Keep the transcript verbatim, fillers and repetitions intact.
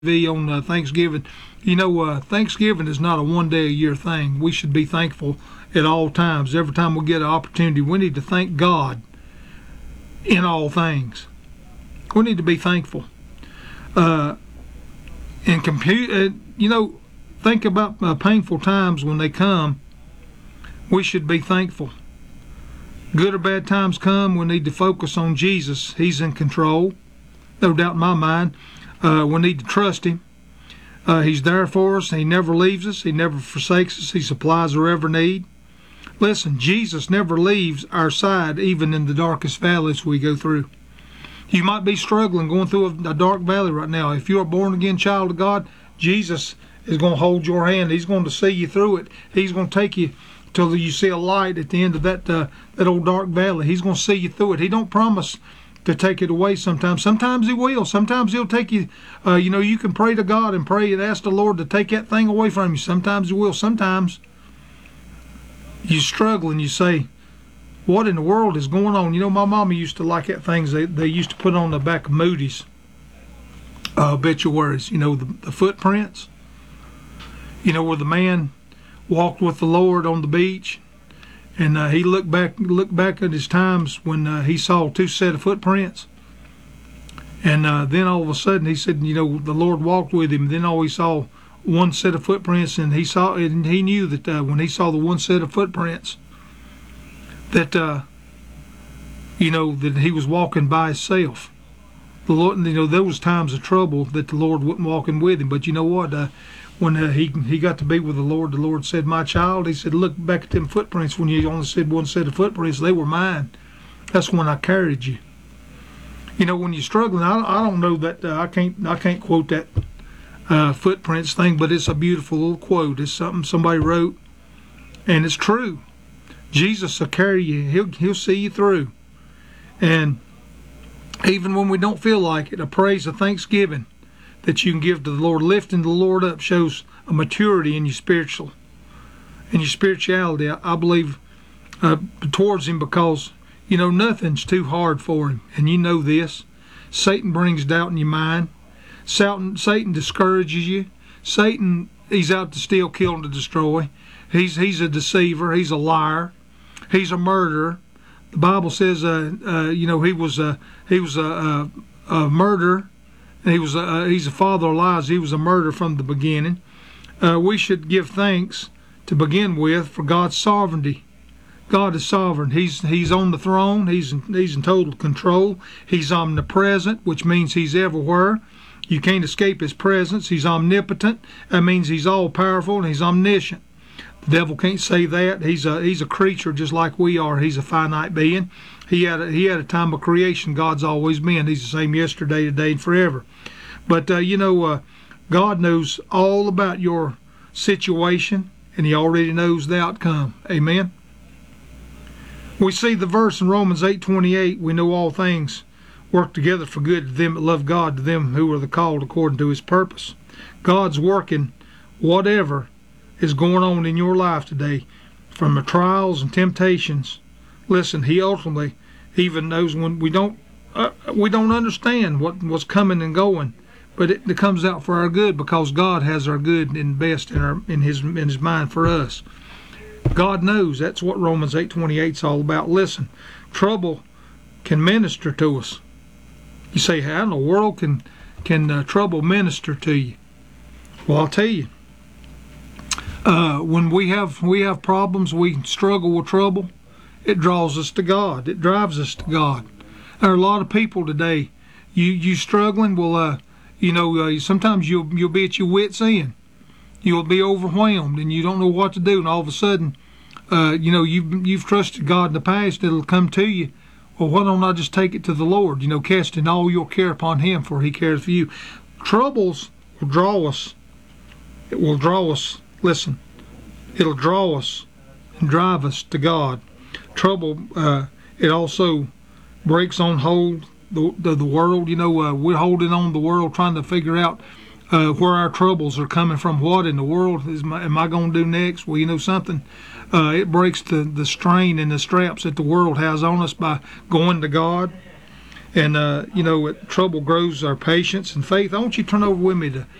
On uh, Thanksgiving. You know, uh, Thanksgiving is not a one day a year thing. We should be thankful at all times. Every time we get an opportunity, we need to thank God in all things. We need to be thankful. Uh, and compute, uh, you know, think about uh, painful times when they come. We should be thankful. Good or bad times come, we need to focus on Jesus. He's in control. No doubt in my mind. Uh, we need to trust Him. Uh, he's there for us. He never leaves us. He never forsakes us. He supplies our every need. Listen, Jesus never leaves our side, even in the darkest valleys we go through. You might be struggling, going through a, a dark valley right now. If you're a born-again child of God, Jesus is going to hold your hand. He's going to see you through it. He's going to take you till you see a light at the end of that uh, that old dark valley. He's going to see you through it. He don't promise to take it away sometimes. Sometimes He will. Sometimes He'll take you, uh, you know, you can pray to God and pray and ask the Lord to take that thing away from you. Sometimes He will. Sometimes you struggle and you say, what in the world is going on? You know, my mama used to like that things they, they used to put on the back of Moody's uh, obituaries, you know, the, the footprints, you know, where the man walked with the Lord on the beach. And uh, he looked back, looked back at his times when uh, he saw two set of footprints. And uh, then all of a sudden he said, you know, the Lord walked with him. Then all he saw one set of footprints, and he saw, and he knew that uh, when he saw the one set of footprints, that uh, you know that he was walking by himself. The Lord, you know, there was times of trouble that the Lord wasn't walking with him. But you know what? Uh, When uh, he he got to be with the Lord, the Lord said, my child, He said, look back at them footprints. When you only said one set of footprints, they were mine. That's when I carried you. You know, when you're struggling, I, I don't know that, uh, I can't I can't quote that uh, footprints thing, but it's a beautiful little quote. It's something somebody wrote, and it's true. Jesus will carry you. He'll, he'll see you through. And even when we don't feel like it, a praise of thanksgiving that you can give to the Lord, lifting the Lord up, shows a maturity in your spiritual, in your spirituality. I, I believe uh, towards Him, because you know nothing's too hard for Him, and you know this. Satan brings doubt in your mind. Satan, Satan discourages you. Satan, he's out to steal, kill, and to destroy. He's he's a deceiver. He's a liar. He's a murderer. The Bible says, uh, uh, you know, he was a he was a, a, a murderer. He was a, he's a father of lies. He was a murderer from the beginning. Uh, we should give thanks to begin with for God's sovereignty. God is sovereign. He's he's on the throne. He's in, he's in total control. He's omnipresent, which means He's everywhere. You can't escape His presence. He's omnipotent. That means He's all powerful, and He's omniscient. The devil can't say that. He's a he's a creature just like we are. He's a finite being. He had a, he had a time of creation. God's always been. He's the same yesterday, today, and forever. But uh, you know, uh, God knows all about your situation, and He already knows the outcome. Amen. We see the verse in Romans eight twenty-eight. We know all things work together for good to them that love God, to them who are the called according to His purpose. God's working whatever is going on in your life today, from the trials and temptations. Listen, He ultimately even knows when we don't uh, we don't understand what what's coming and going, but it, it comes out for our good, because God has our good and best in our in His in His mind for us. God knows. That's what Romans eight twenty-eight is all about. Listen, trouble can minister to us. You say, how in the world can can uh, trouble minister to you? Well, I'll tell you. Uh, when we have we have problems, we struggle with trouble, it draws us to God. It drives us to God. There are a lot of people today. You you struggling? Well, uh, you know, uh, sometimes you'll you'll be at your wits' end. You'll be overwhelmed, and you don't know what to do. And all of a sudden, uh, you know, you've you've trusted God in the past. It'll come to you. Well, why don't I just take it to the Lord? You know, casting all your care upon Him, for He cares for you. Troubles will draw us. It will draw us. Listen, it'll draw us and drive us to God. Trouble, uh, it also breaks on hold the, the, the world. You know, uh, we're holding on the world, trying to figure out uh, where our troubles are coming from. What in the world is my, am I going to do next? Well, you know something? Uh, it breaks the, the strain and the straps that the world has on us by going to God. And uh, you know, it, trouble grows our patience and faith. I want you to turn over with me to